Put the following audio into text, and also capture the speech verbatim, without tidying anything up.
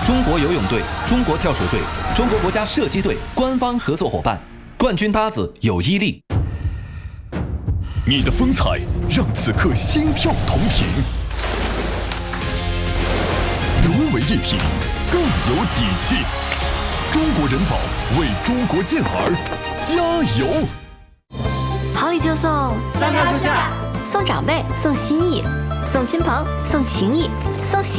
中国游泳队、中国跳水队、中国国家射击队官方合作伙伴，冠军搭子有伊利。 你的风采让此刻心跳同频，融为一体，更有底气。中国人保为中国健儿加油！ 好礼就送三票之下， 送长辈，送心意，送亲朋，送情谊，送喜。